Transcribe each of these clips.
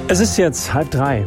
Es ist jetzt 2:30.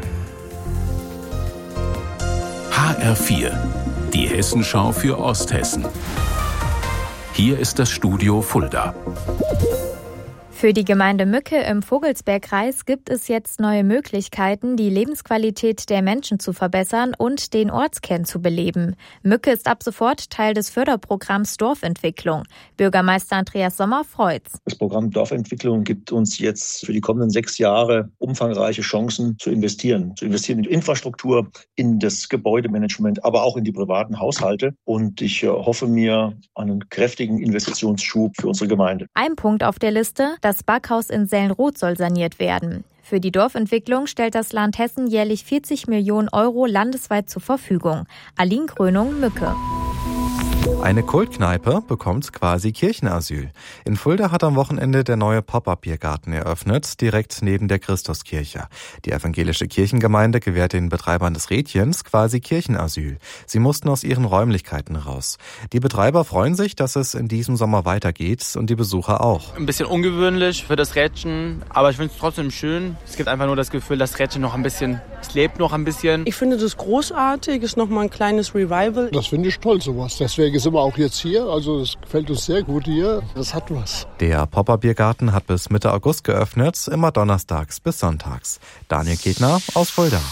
HR4, die Hessenschau für Osthessen. Hier ist das Studio Fulda. Für die Gemeinde Mücke im Vogelsbergkreis gibt es jetzt neue Möglichkeiten, die Lebensqualität der Menschen zu verbessern und den Ortskern zu beleben. Mücke ist ab sofort Teil des Förderprogramms Dorfentwicklung. Bürgermeister Andreas Sommer freut's. Das Programm Dorfentwicklung gibt uns jetzt für die kommenden 6 Jahre umfangreiche Chancen zu investieren. Zu investieren in die Infrastruktur, in das Gebäudemanagement, aber auch in die privaten Haushalte. Und ich hoffe mir einen kräftigen Investitionsschub für unsere Gemeinde. Ein Punkt auf der Liste: Das Backhaus in Sellenroth soll saniert werden. Für die Dorfentwicklung stellt das Land Hessen jährlich 40 Millionen Euro landesweit zur Verfügung. Aline Krönung, Mücke. Eine Kultkneipe bekommt quasi Kirchenasyl. In Fulda hat am Wochenende der neue Pop-up-Biergarten eröffnet, direkt neben der Christuskirche. Die evangelische Kirchengemeinde gewährt den Betreibern des Rädchens quasi Kirchenasyl. Sie mussten aus ihren Räumlichkeiten raus. Die Betreiber freuen sich, dass es in diesem Sommer weitergeht und die Besucher auch. Ein bisschen ungewöhnlich für das Rädchen, aber ich finde es trotzdem schön. Es gibt einfach nur das Gefühl, das Rädchen noch ein bisschen, es lebt noch ein bisschen. Ich finde das großartig, ist nochmal ein kleines Revival. Das finde ich toll, sowas. Deswegen sind wir auch jetzt hier, also es gefällt uns sehr gut hier. Das hat was. Der Pop-up-Biergarten hat bis Mitte August geöffnet, immer donnerstags bis sonntags. Daniel Ketner aus Fulda.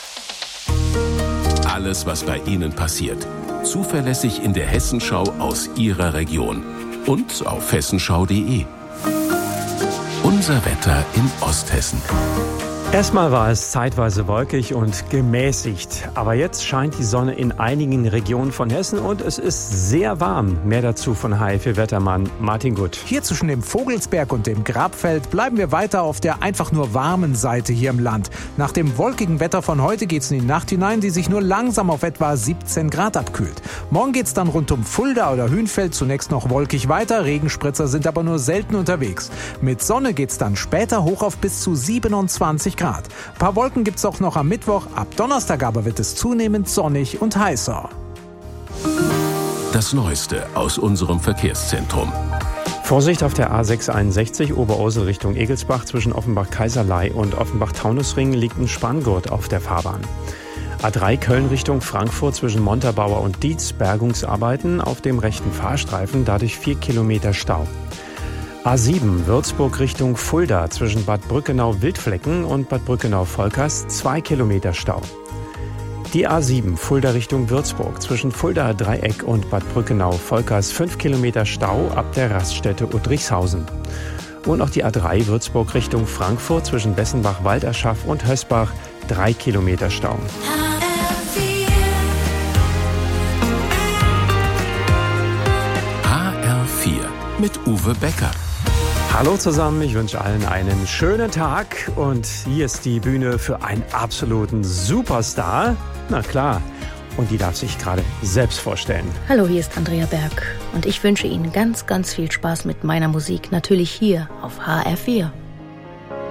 Alles, was bei Ihnen passiert, zuverlässig in der Hessenschau aus Ihrer Region und auf hessenschau.de. Unser Wetter in Osthessen. Erstmal war es zeitweise wolkig und gemäßigt, aber jetzt scheint die Sonne in einigen Regionen von Hessen und es ist sehr warm. Mehr dazu von HR4-Wettermann Martin Gutt. Hier zwischen dem Vogelsberg und dem Grabfeld bleiben wir weiter auf der einfach nur warmen Seite hier im Land. Nach dem wolkigen Wetter von heute geht's in die Nacht hinein, die sich nur langsam auf etwa 17 Grad abkühlt. Morgen geht's dann rund um Fulda oder Hünfeld zunächst noch wolkig weiter, Regenspritzer sind aber nur selten unterwegs. Mit Sonne geht's dann später hoch auf bis zu 27 Grad. Ein paar Wolken gibt's auch noch am Mittwoch, ab Donnerstag aber wird es zunehmend sonnig und heißer. Das Neueste aus unserem Verkehrszentrum. Vorsicht auf der A661 Oberursel Richtung Egelsbach zwischen Offenbach-Kaiserlei und Offenbach-Taunusring liegt ein Spanngurt auf der Fahrbahn. A3 Köln Richtung Frankfurt zwischen Montabaur und Dietz, Bergungsarbeiten auf dem rechten Fahrstreifen, dadurch 4 Kilometer Stau. A7 Würzburg Richtung Fulda zwischen Bad Brückenau-Wildflecken und Bad Brückenau-Volkers 2 Kilometer Stau. Die A7 Fulda Richtung Würzburg zwischen Fulda Dreieck und Bad Brückenau-Volkers 5 Kilometer Stau ab der Raststätte Udrichshausen. Und auch die A3 Würzburg Richtung Frankfurt zwischen Bessenbach-Walderschaff und Hösbach 3 Kilometer Stau. HR4 mit Uwe Becker. Hallo zusammen, ich wünsche allen einen schönen Tag und hier ist die Bühne für einen absoluten Superstar. Na klar, und die darf sich gerade selbst vorstellen. Hallo, hier ist Andrea Berg und ich wünsche Ihnen ganz, ganz viel Spaß mit meiner Musik, natürlich hier auf HR4.